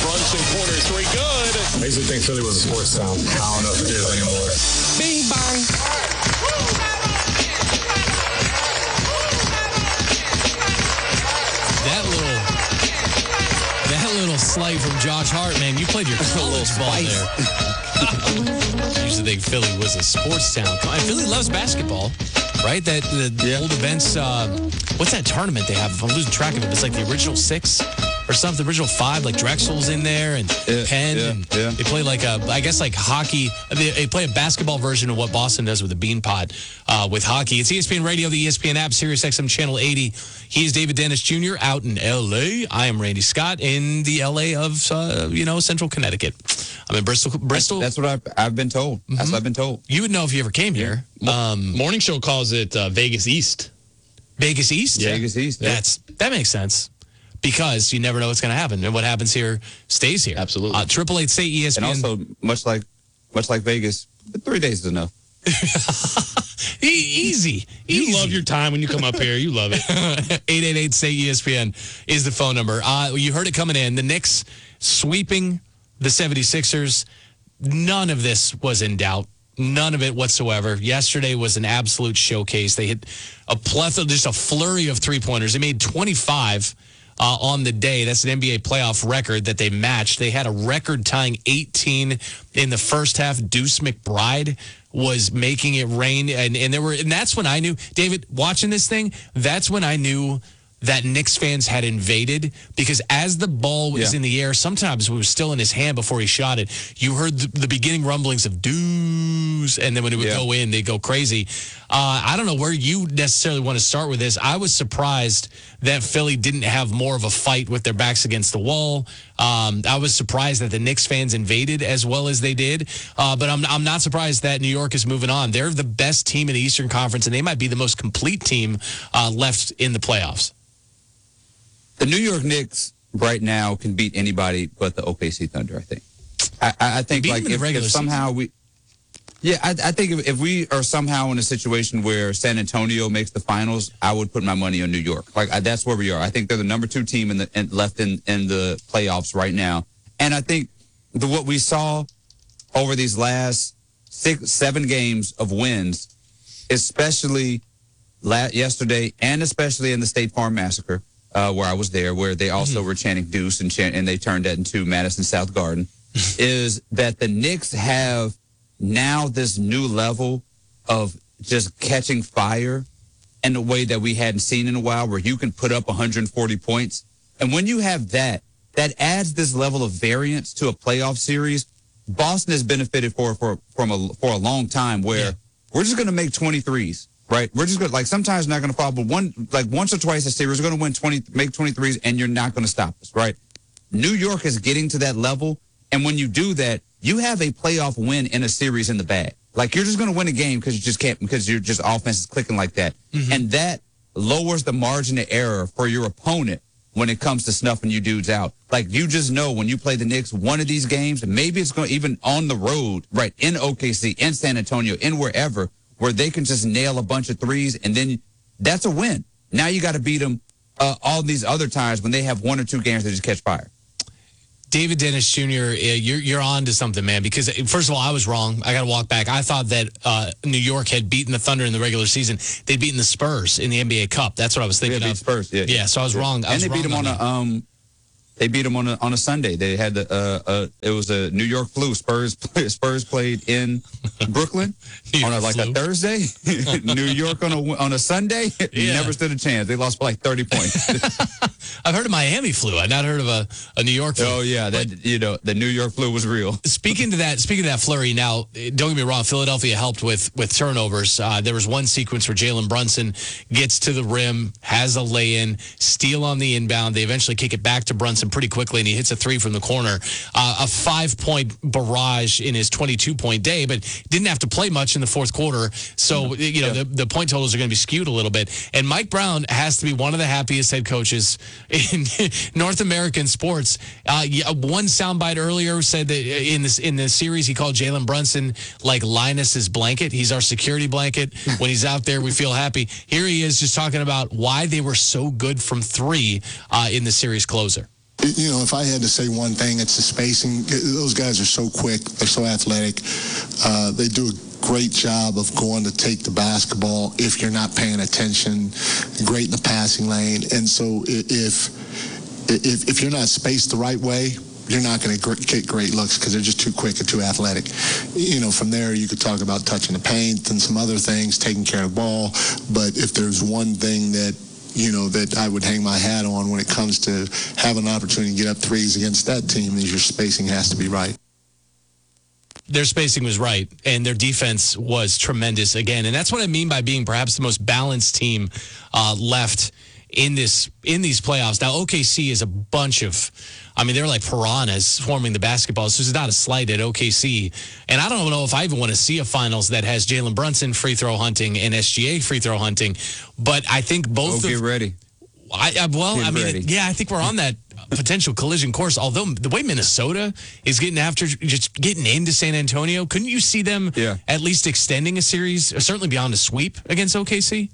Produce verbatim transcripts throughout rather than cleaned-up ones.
Brunson, corner three, good. I used to think Philly was a sports town. I don't know if it is anymore. Bing, bang. That little, that little slight from Josh Hart, man, you played your college ball there. Used to think Philly was a sports town. Come on, Philly loves basketball, right? That the Yeah. old events. Uh, what's that tournament they have? If I'm losing track of it, it's like the original six or something. The original five, like Drexel's in there and Yeah, Penn. yeah, and yeah. They play like a, I guess like hockey. They, they play a basketball version of what Boston does with the Bean Pod uh, with hockey. It's E S P N Radio, the E S P N app, Sirius X M Channel eighty. He is David Dennis Junior out in L A. I am Randy Scott in the L A of, uh, you know, Central Connecticut. I'm in Bristol. Bristol. That's what I've, I've been told. That's what I've been told. You would know if you ever came here. Um, Morning show calls it uh, Vegas East. Vegas East? Vegas East. Yeah. That's That makes sense. Because you never know what's going to happen. And what happens here stays here. Absolutely. Uh, Triple Eight State E S P N. And also, much like much like Vegas, but three days is enough. E- easy. You Easy. love your time when you come up here. You love it. eight eight eight state E S P N is the phone number. Uh, you heard it coming in. The Knicks sweeping the seventy-sixers. None of this was in doubt. None of it whatsoever. Yesterday was an absolute showcase. They hit a plethora, just a flurry of three-pointers. They made twenty-five uh, on the day. That's an N B A playoff record that they matched. They had a record-tying eighteen in the first half. Deuce McBride was making it rain, and, and there were, and that's when I knew, David, watching this thing, that's when I knew that Knicks fans had invaded, because as the ball was Yeah. in the air, sometimes it was still in his hand before he shot it. You heard the, the beginning rumblings of deuce, and then when it would Yeah. go in, they'd go crazy. Uh, I don't know where you necessarily want to start with this. I was surprised that Philly didn't have more of a fight with their backs against the wall. Um, I was surprised that the Knicks fans invaded as well as they did. Uh, but I'm, I'm not surprised that New York is moving on. They're the best team in the Eastern Conference, and they might be the most complete team uh, left in the playoffs. The New York Knicks right now can beat anybody but the O K C Thunder, I think. I, I I think They beat like them in the if, regular if somehow we Yeah, I, I think if, if we are somehow in a situation where San Antonio makes the finals, I would put my money on New York. Like I, that's where we are. I think they're the number two team in the in, left in, in the playoffs right now. And I think the, what we saw over these last six, seven games of wins, especially la- yesterday and especially in the State Farm Massacre, uh, where I was there, where they also mm-hmm. were chanting Deuce and, chant- and they turned that into Madison South Garden, is that the Knicks have now this new level of just catching fire in a way that we hadn't seen in a while, where you can put up one hundred forty points. And when you have that, that adds this level of variance to a playoff series. Boston has benefited for for from a for a long time, where yeah. we're just going to make twenty-threes, right? We're just going to, like, sometimes not going to fall, but one like once or twice a series, we're going to win twenty, make twenty-threes, and you're not going to stop us, right? New York is getting to that level, and when you do that, you have a playoff win in a series in the bag. Like, you're just going to win a game because you just can't, because your just offense is clicking like that, mm-hmm. and that lowers the margin of error for your opponent when it comes to snuffing you dudes out. Like, you just know when you play the Knicks, one of these games, maybe it's going to even on the road, right, in O K C, in San Antonio, in wherever, where they can just nail a bunch of threes, and then that's a win. Now you got to beat them uh, all these other times when they have one or two games that just catch fire. David Dennis Junior, you're you're on to something, man, because first of all, I was wrong. I got to walk back. I thought that uh, New York had beaten the Thunder in the regular season. They'd beaten the Spurs in the N B A Cup. That's what I was thinking yeah, beat of. Spurs, yeah. Yeah, so I was yeah. wrong. I and was they beat them on, on a um they beat them on a on a Sunday. They had the uh, uh it was a New York flu. Spurs Spurs played in Brooklyn on a, like flu. a Thursday. New York on a on a Sunday. Yeah. Never stood a chance. They lost by like thirty points. I've heard of Miami flu. I've not heard of a, a New York flu. Oh yeah, that but, you know the New York flu was real. Speaking to that, speaking of that flurry, now don't get me wrong. Philadelphia helped with with turnovers. Uh, there was one sequence where Jalen Brunson gets to the rim, has a lay-in, steal on the inbound. They eventually kick it back to Brunson pretty quickly, and he hits a three from the corner. Uh, a five-point barrage in his twenty-two point day, but didn't have to play much in the fourth quarter. So you know yeah. the the point totals are going to be skewed a little bit. And Mike Brown has to be one of the happiest head coaches in North American sports. Uh, one soundbite earlier said that in this in the series he called Jalen Brunson like Linus's blanket. He's our security blanket. When he's out there, we feel happy. Here he is just talking about why they were so good from three uh, in the series closer. You know, if I had to say one thing, it's the spacing. Those guys are so quick. They're so athletic. Uh, they do a great job of going to take the basketball if you're not paying attention. Great in the passing lane. And so if if, if you're not spaced the right way, you're not going to get great looks because they're just too quick and too athletic. You know, from there, you could talk about touching the paint and some other things, taking care of the ball. But if there's one thing that you know, that I would hang my hat on when it comes to having an opportunity to get up threes against that team is your spacing has to be right. Their spacing was right, and their defense was tremendous again. And that's what I mean by being perhaps the most balanced team uh, left in this in these playoffs. Now, O K C is a bunch of, I mean, they're like piranhas swarming the basketball. So it's not a slight at O K C. And I don't know if I even want to see a finals that has Jalen Brunson free throw hunting and S G A free throw hunting. But I think both Oh, of get ready. I, I well, Get I mean, ready. yeah, I think we're on that potential collision course. Although the way Minnesota is getting after just getting into San Antonio, couldn't you see them Yeah. at least extending a series, or certainly beyond a sweep against O K C?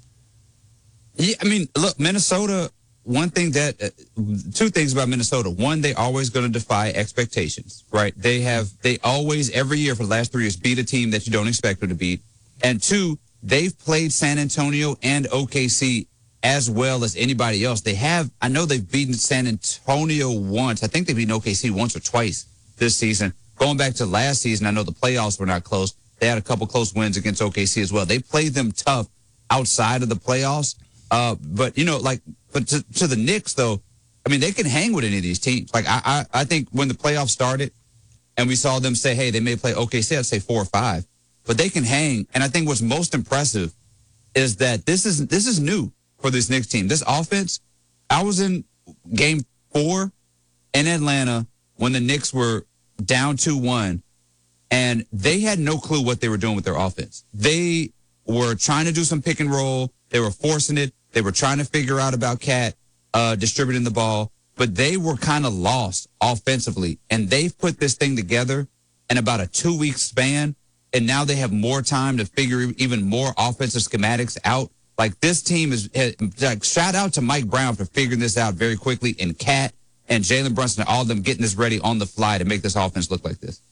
Yeah, I mean, look, Minnesota, one thing that, uh, two things about Minnesota. One, they always going to defy expectations, right? They have, they always, every year for the last three years, beat a team that you don't expect them to beat. And two, they've played San Antonio and O K C as well as anybody else. They have, I know they've beaten San Antonio once. I think they've beaten O K C once or twice this season. Going back to last season, I know the playoffs were not close. They had a couple close wins against O K C as well. They played them tough outside of the playoffs. Uh, but, you know, like, but to, to the Knicks, though, I mean, they can hang with any of these teams. Like, I, I, I think when the playoffs started and we saw them say, hey, they may play O K C, I'd say four or five. But they can hang. And I think what's most impressive is that this is this is new for this Knicks team. This offense, I was in game four in Atlanta when the Knicks were down two one, and they had no clue what they were doing with their offense. They were trying to do some pick and roll. They were forcing it. They were trying to figure out about Cat uh, distributing the ball, but they were kind of lost offensively, and they've put this thing together in about a two-week span, and now they have more time to figure even more offensive schematics out. Like, this team is, like, shout out to Mike Brown for figuring this out very quickly, and Cat and Jalen Brunson and all of them getting this ready on the fly to make this offense look like this.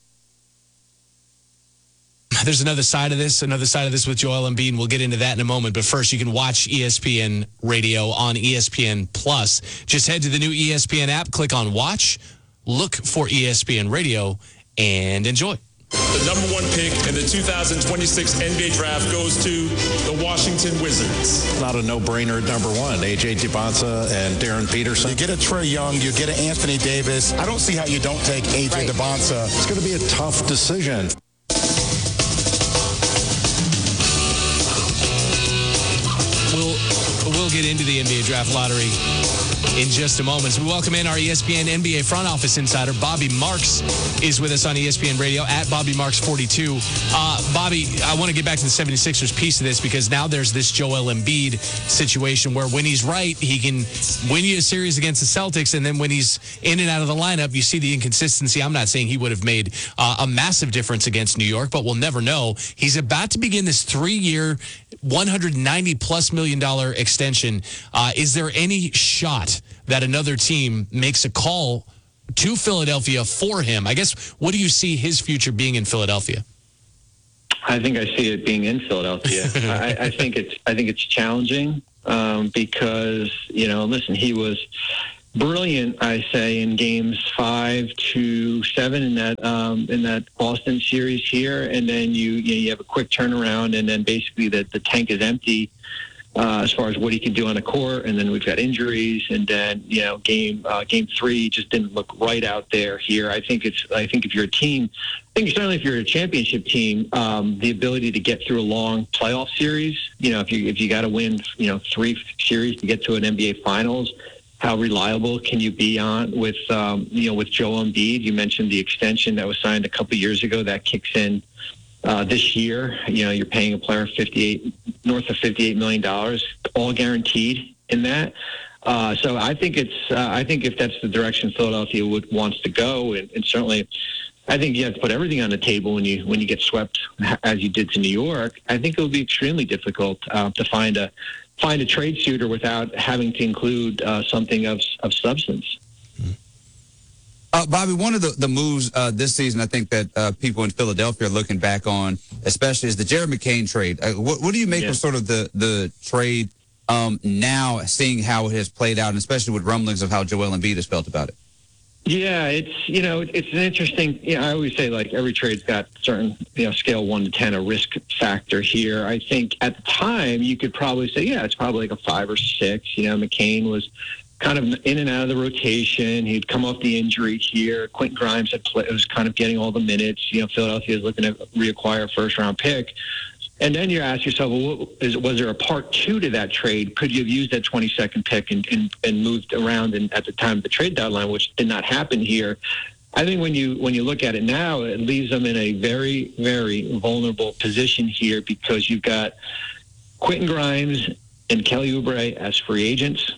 There's another side of this, another side of this with Joel Embiid, and we'll get into that in a moment. But first, you can watch E S P N Radio on E S P N Plus. Just head to the new E S P N app, click on Watch, look for E S P N Radio, and enjoy. The number one pick in the two thousand twenty-six N B A draft goes to the Washington Wizards. Not a no-brainer at number one. A J DeBonta and Darren Peterson. You get a Trae Young, you get an Anthony Davis. I don't see how you don't take A J DeBonta. It's going to be a tough decision. We'll, we'll get into the N B A draft lottery in just a moment. So we welcome in our E S P N N B A front office insider, Bobby Marks, is with us on E S P N Radio at Bobby Marks forty-two. Uh, Bobby, I want to get back to the seventy-sixers piece of this because now there's this Joel Embiid situation where when he's right, he can win you a series against the Celtics, and then when he's in and out of the lineup, you see the inconsistency. I'm not saying he would have made uh, a massive difference against New York, but we'll never know. He's about to begin this three-year, one hundred ninety plus million dollar extension. Uh, is there any shot that another team makes a call to Philadelphia for him? I guess, what do you see his future being in Philadelphia? I think I see it being in Philadelphia. I, I think it's I think it's challenging um, because, you know, listen, he was brilliant, I say, in games five to seven in that um, in that Boston series here, and then you you, know, you have a quick turnaround, and then basically the, the tank is empty uh, as far as what he can do on the court, and then we've got injuries, and then you know game uh, game three just didn't look right out there here. I think it's I think if you're a team, I think certainly if you're a championship team, um, the ability to get through a long playoff series, you know, if you if you got to win, you know, three series to get to an N B A Finals. How reliable can you be on with, um, you know, with Joel Embiid? You mentioned the extension that was signed a couple of years ago that kicks in uh, this year. You know, you're paying a player fifty-eight, north of fifty-eight million dollars, all guaranteed in that. Uh, so I think it's, uh, I think if that's the direction Philadelphia would wants to go, and, and certainly, I think you have to put everything on the table when you when you get swept as you did to New York. I think it would be extremely difficult uh, to find a. find a trade suitor without having to include uh, something of of substance. Uh, Bobby, one of the, the moves uh, this season, I think that uh, people in Philadelphia are looking back on, especially, is the Jared McCain trade. Uh, what, what do you make Yeah. of sort of the the trade um, now, seeing how it has played out, and especially with rumblings of how Joel Embiid has felt about it? Yeah, it's you know it's an interesting. You know, I always say like every trade's got certain you know scale one to ten a risk factor here. I think at the time you could probably say yeah it's probably like a five or six. You know, McCain was kind of in and out of the rotation. He'd come off the injury here. Quentin Grimes had play, was kind of getting all the minutes. You know, Philadelphia is looking to reacquire a first round pick. And then you ask yourself, well, what, is, was there a part two to that trade? Could you have used that twenty-second pick and, and, and moved around in, at the time of the trade deadline, which did not happen here? I think when you when you look at it now, it leaves them in a very, very vulnerable position here because you've got Quentin Grimes and Kelly Oubre as free agents,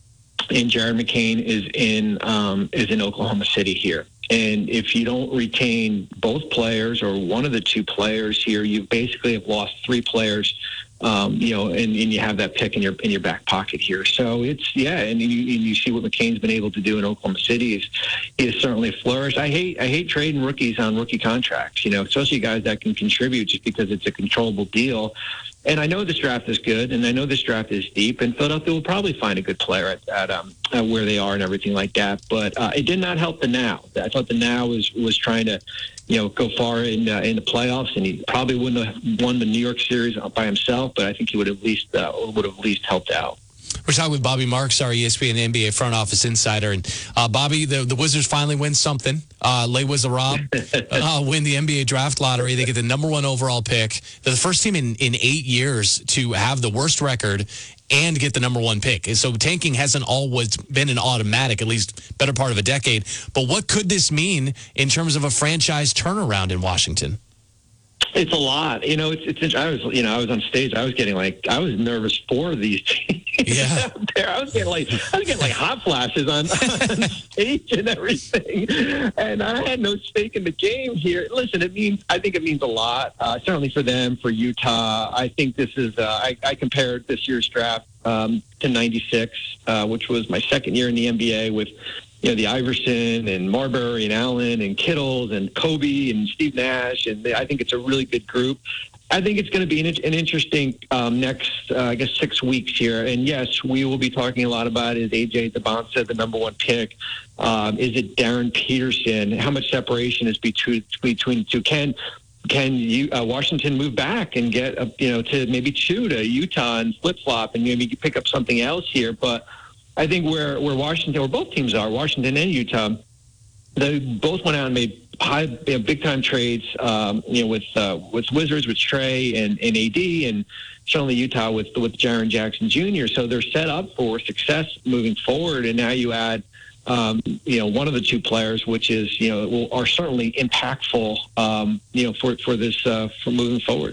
and Jared McCain is in um, is in Oklahoma City here. And if you don't retain both players or one of the two players here, you basically have lost three players, um, you know, and, and you have that pick in your in your back pocket here. So it's, yeah, and you, and you see what McCain's been able to do in Oklahoma City. He's, he has certainly flourished. I hate I hate trading rookies on rookie contracts, you know, especially guys that can contribute just because it's a controllable deal. And I know this draft is good, and I know this draft is deep, and Philadelphia will probably find a good player at, at, um, at where they are and everything like that. But uh, it did not help the now. I thought the now was was trying to, you know, go far in uh, in the playoffs, and he probably wouldn't have won the New York series by himself. But I think he would have at least uh, would have at least helped out. We're talking with Bobby Marks, our E S P N N B A front office insider. And uh, Bobby, the, the Wizards finally win something. Uh, Les Wizards uh, win the N B A draft lottery. They get the number one overall pick. They're the first team in, in eight years to have the worst record and get the number one pick. So tanking hasn't always been an automatic, at least better part of a decade. But what could this mean in terms of a franchise turnaround in Washington? It's a lot. You know, it's, it's, I was, you know, I was on stage. I was getting like, I was nervous for these teams yeah. out there. I was getting like, I was getting like hot flashes on, on stage and everything. And I had no stake in the game here. Listen, it means, I think it means a lot, uh, certainly for them, for Utah. I think this is, uh, I, I compared this year's draft um, to ninety-six, uh, which was my second year in the N B A with, you know, the Iverson and Marbury and Allen and Kittles and Kobe and Steve Nash. And they, I think it's a really good group. I think it's going to be an, an interesting um, next, uh, I guess, six weeks here. And, yes, we will be talking a lot about is A J Debonsa the number one pick? Um, is it Darren Peterson? How much separation is between, between the two? Can Can you, uh, Washington move back and get, a, you know, to maybe two to Utah and flip-flop and maybe pick up something else here? But I think where, where Washington, where both teams are, Washington and Utah, they both went out and made high, you know, big-time trades, um, you know, with uh, with Wizards, with Trey and, and A D, and certainly Utah with with Jaren Jackson Junior So they're set up for success moving forward. And now you add, um, you know, one of the two players, which is, you know, will, are certainly impactful, um, you know, for for this uh, for moving forward.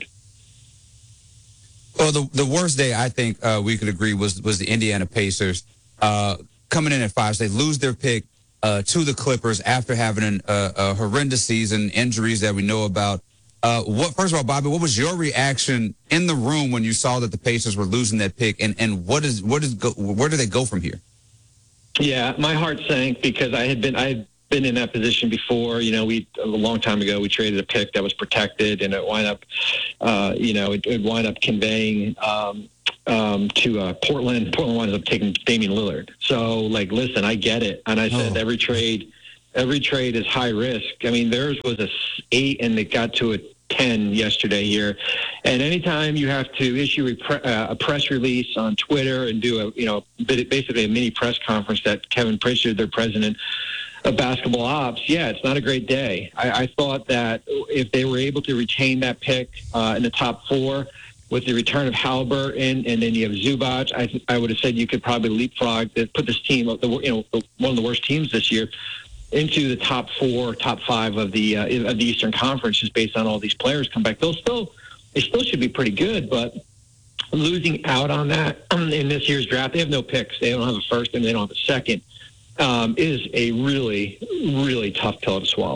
Well, the the worst day I think uh, we could agree was was the Indiana Pacers. Uh, coming in at five, so they lose their pick uh, to the Clippers after having an, uh, a horrendous season, injuries that we know about. Uh, what first of all, Bobby, what was your reaction in the room when you saw that the Pacers were losing that pick, and, and what is what is go, where do they go from here? Yeah, my heart sank because I had been I had been in that position before. You know, we a long time ago we traded a pick that was protected, and it wound up, uh, you know, it, it wound up conveying. Um, Um, to uh, Portland. Portland winds up taking Damian Lillard. So, like, listen, I get it. And I said oh. every trade, every trade is high risk. I mean, theirs was a eight, and it got to a ten yesterday here. And anytime you have to issue a, pre- uh, a press release on Twitter and do a, you know, basically a mini press conference that Kevin Pritchard, their president of basketball ops, yeah, it's not a great day. I, I thought that if they were able to retain that pick uh, in the top four, with the return of Halliburton, and then you have Zubac, I, I would have said you could probably leapfrog, put this team, you know, one of the worst teams this year, into the top four, top five of the uh, of the Eastern Conference, just based on all these players come back. They'll still, they still should be pretty good, but losing out on that in this year's draft, they have no picks. They don't have a first, and they don't have a second. Um, is a really, really tough pill to swallow.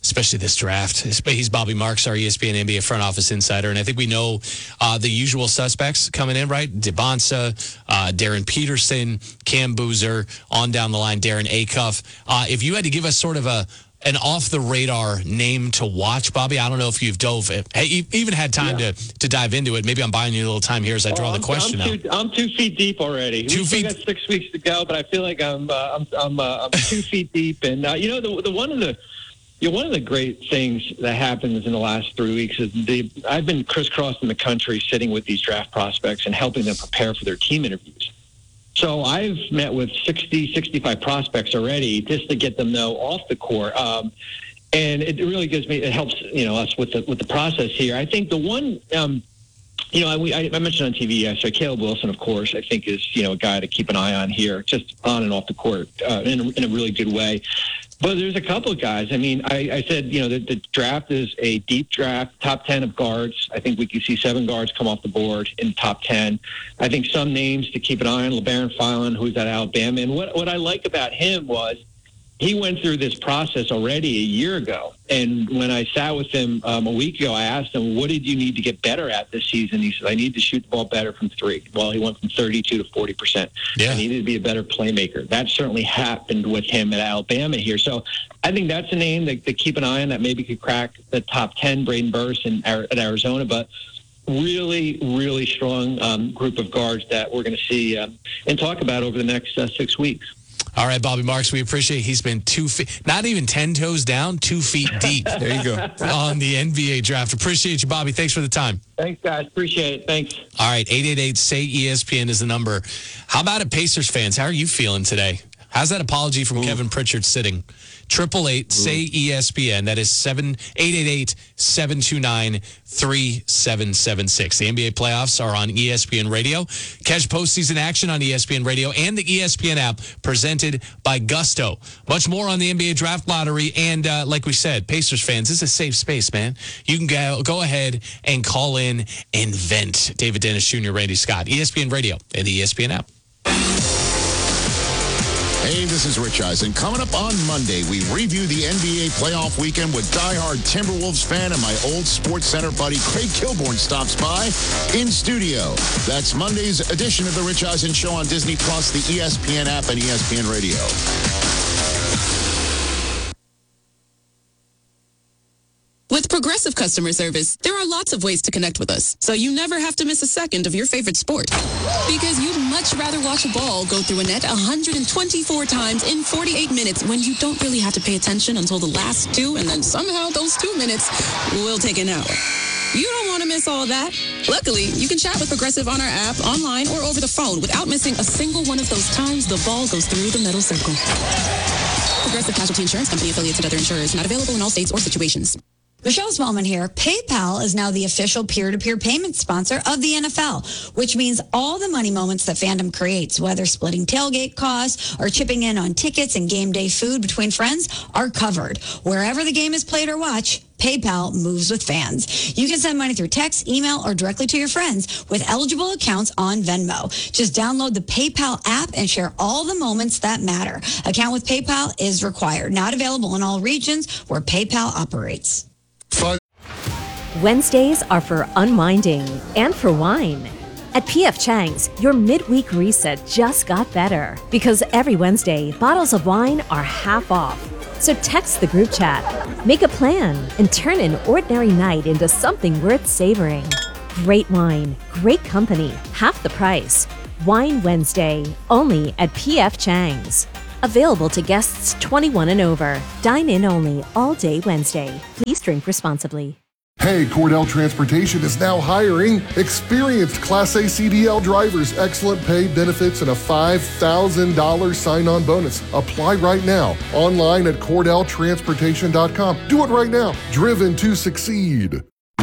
especially this draft. He's Bobby Marks, our E S P N N B A front office insider, and I think we know uh, the usual suspects coming in, right? DeBonsa, uh, Darren Peterson, Cam Boozer, on down the line, Darren Acuff. Uh, if you had to give us sort of a an off-the-radar name to watch, Bobby, I don't know if you've dove, hey, you even had time yeah. to, to dive into it. Maybe I'm buying you a little time here as I draw oh, the question I'm out. two, I'm two feet deep already. Two we feet. Still got six weeks to go, but I feel like I'm uh, I'm I'm, uh, I'm two feet deep. And uh, you know, the the one of the you know, one of the great things that happens in the last three weeks is the I've been crisscrossing the country, sitting with these draft prospects and helping them prepare for their team interviews. So I've met with sixty, sixty-five prospects already just to get them know off the court. Um, And it really gives me, it helps, you know, us with the with the process here. I think the one, um, you know, I, I mentioned on T V yesterday, Caleb Wilson, of course, I think is, you know, a guy to keep an eye on here, just on and off the court uh, in, a, in a really good way. But there's a couple of guys. I mean, I, I said, you know, the, the draft is a deep draft, top ten of guards. I think we can see seven guards come off the board in top ten. I think some names to keep an eye on, LeBaron Filan, who's at Alabama. And what, what I like about him was, he went through this process already a year ago. And when I sat with him um, a week ago, I asked him, what did you need to get better at this season? He said, I need to shoot the ball better from three. Well, he went from thirty-two to forty percent. Yeah. I needed to be a better playmaker. That certainly happened with him at Alabama here. So I think that's a name that, that keep an eye on that maybe could crack the top ten, Braden Burst in, at Arizona. But really, really strong um, group of guards that we're going to see um, and talk about over the next uh, six weeks. All right, Bobby Marks, we appreciate he's been two feet, not even ten toes down, two feet deep. There you go. On the N B A draft. Appreciate you, Bobby. Thanks for the time. Thanks, guys. Appreciate it. Thanks. All right, eight eight eight, S A Y, E S P N is the number. How about it, Pacers fans? How are you feeling today? How's that apology from Ooh. Kevin Pritchard sitting? Triple eight, say E S P N. That is seven eight eight eight seven two nine three seven seven six. The N B A playoffs are on E S P N Radio. Catch postseason action on E S P N Radio and the E S P N app, presented by Gusto. Much more on the N B A draft lottery, and uh, like we said, Pacers fans, this is a safe space, man. You can go go ahead and call in and vent. David Dennis Junior, Randy Scott, E S P N Radio and the E S P N app. Hey, this is Rich Eisen. Coming up on Monday, we review the N B A playoff weekend with diehard Timberwolves fan and my old Sports Center buddy Craig Kilborn stops by in studio. That's Monday's edition of the Rich Eisen Show on Disney Plus, the E S P N app, and E S P N Radio. With Progressive Customer Service, there are lots of ways to connect with us, so you never have to miss a second of your favorite sport. Because you'd much rather watch a ball go through a net one hundred twenty-four times in forty-eight minutes when you don't really have to pay attention until the last two, and then somehow those two minutes will take an hour. You don't want to miss all that. Luckily, you can chat with Progressive on our app, online, or over the phone without missing a single one of those times the ball goes through the metal circle. Progressive Casualty Insurance Company, affiliates and other insurers, not available in all states or situations. Michelle Smallman here. PayPal is now the official peer-to-peer payment sponsor of the N F L, which means all the money moments that fandom creates, whether splitting tailgate costs or chipping in on tickets and game day food between friends, are covered. Wherever the game is played or watched, PayPal moves with fans. You can send money through text, email, or directly to your friends with eligible accounts on Venmo. Just download the PayPal app and share all the moments that matter. Account with PayPal is required. Not available in all regions where PayPal operates. Wednesdays are for unwinding and for wine. At P F Chang's, your midweek reset just got better because every Wednesday, bottles of wine are half off. So text the group chat, make a plan, and turn an ordinary night into something worth savoring. Great wine, great company, half the price. Wine Wednesday, only at P F Chang's. Available to guests twenty-one and over. Dine in only all day Wednesday. Please drink responsibly. Hey, Cordell Transportation is now hiring experienced Class A C D L drivers, excellent pay, benefits, and a five thousand dollars sign-on bonus. Apply right now, online at cordell transportation dot com. Do it right now. Driven to succeed.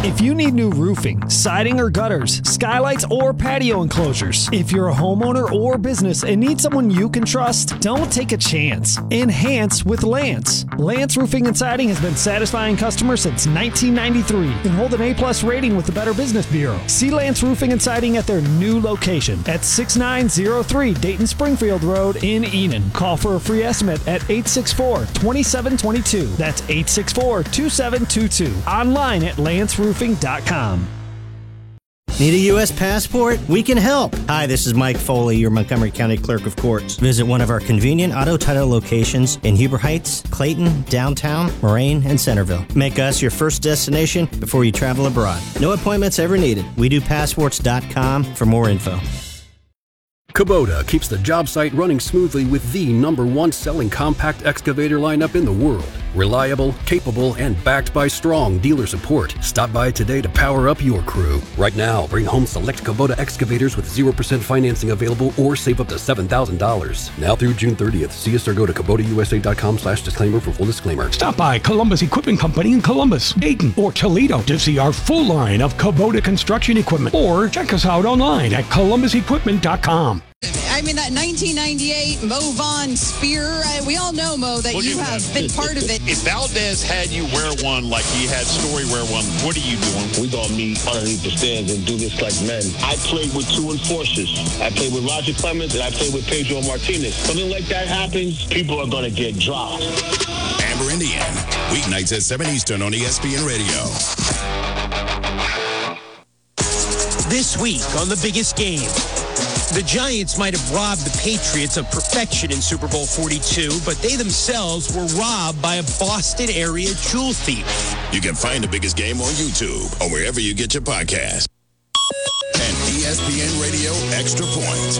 If you need new roofing, siding or gutters, skylights or patio enclosures, if you're a homeowner or business and need someone you can trust, don't take a chance. Enhance with Lance. Lance Roofing and Siding has been satisfying customers since nineteen ninety-three and hold an A-plus rating with the Better Business Bureau. See Lance Roofing and Siding at their new location at six nine zero three Dayton Springfield Road in Enon. Call for a free estimate at eight six four, two seven two two. That's eight six four, two seven two two. Online at lance roofing dot com. Need a U S passport? We can help. Hi, this is Mike Foley, your Montgomery County Clerk of Courts. Visit one of our convenient auto title locations in Huber Heights, Clayton, downtown, Moraine, and Centerville. Make us your first destination before you travel abroad. No appointments ever needed. we do passports dot com for more info. Kubota keeps the job site running smoothly with the number one selling compact excavator lineup in the world. Reliable, capable, and backed by strong dealer support. Stop by today to power up your crew. Right now, bring home select Kubota excavators with zero percent financing available or save up to seven thousand dollars. Now through June thirtieth. See us or go to Kubota U S A dot com slash disclaimer for full disclaimer. Stop by Columbus Equipment Company in Columbus, Dayton, or Toledo to see our full line of Kubota construction equipment. Or check us out online at columbus equipment dot com. I mean, that nineteen ninety-eight Mo Vaughn spear, uh, we all know, Mo, that Look you at have that. been part of it. If Valdez had you wear one like he had Story wear one, what are you doing? We're going to meet underneath the stands and do this like men. I played with two enforcers. I played with Roger Clemens and I played with Pedro Martinez. Something like that happens, people are going to get dropped. Amber Indian, weeknights at seven Eastern on E S P N Radio. This week on The Biggest Game, the Giants might have robbed the Patriots of perfection in Super Bowl forty-two, but they themselves were robbed by a Boston area jewel thief. You can find The Biggest Game on YouTube or wherever you get your podcast. And E S P N Radio Extra Point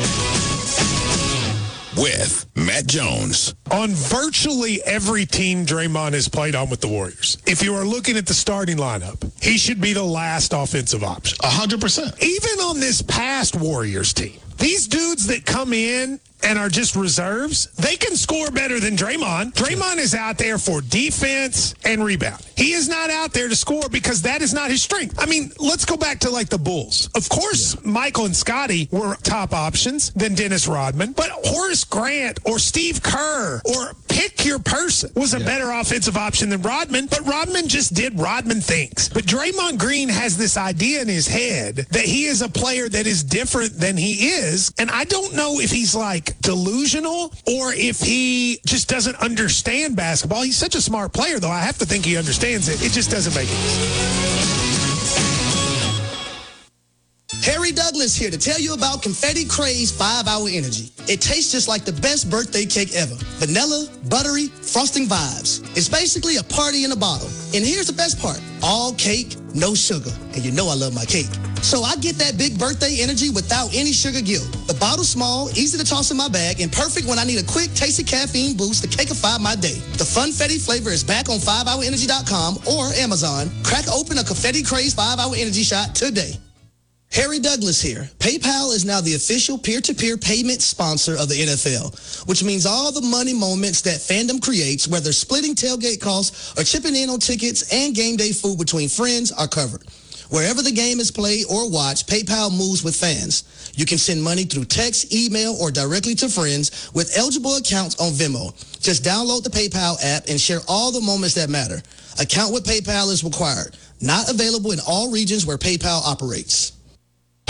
with Matt Jones. On virtually every team Draymond has played on with the Warriors, if you are looking at the starting lineup, he should be the last offensive option. one hundred percent. Even on this past Warriors team, these dudes that come in and are just reserves, they can score better than Draymond. Draymond is out there for defense and rebound. He is not out there to score because that is not his strength. I mean, let's go back to like the Bulls. Of course, yeah. Michael and Scotty were top options than Dennis Rodman, but Horace Grant or Steve Kerr or pick your person was a yeah. better offensive option than Rodman, but Rodman just did Rodman things. But Draymond Green has this idea in his head that he is a player that is different than he is, and I don't know if he's like delusional or if he just doesn't understand basketball. He's such a smart player, though. I have to think he understands it. It just doesn't make any sense. Harry Douglas here to tell you about Confetti Craze five hour Energy. It tastes just like the best birthday cake ever. Vanilla, buttery, frosting vibes. It's basically a party in a bottle. And here's the best part. All cake, no sugar. And you know I love my cake. So I get that big birthday energy without any sugar guilt. The bottle's small, easy to toss in my bag, and perfect when I need a quick, tasty caffeine boost to cakeify my day. The Funfetti flavor is back on five hour energy dot com or Amazon. Crack open a Confetti Craze five hour Energy shot today. Harry Douglas here. PayPal is now the official peer-to-peer payment sponsor of the N F L, which means all the money moments that fandom creates, whether splitting tailgate costs or chipping in on tickets and game day food between friends, are covered. Wherever the game is played or watched, PayPal moves with fans. You can send money through text, email, or directly to friends with eligible accounts on Venmo. Just download the PayPal app and share all the moments that matter. Account with PayPal is required. Not available in all regions where PayPal operates.